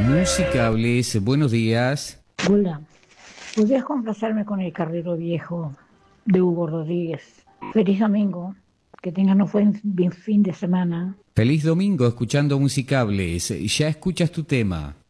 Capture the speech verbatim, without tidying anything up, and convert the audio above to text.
Musicables, buenos días. Hola, ¿podrías complacerme con El Carrero Viejo de Hugo Rodríguez? Feliz domingo, que tengan un buen buen fin de semana. Feliz domingo escuchando Musicables. Ya escuchas tu tema.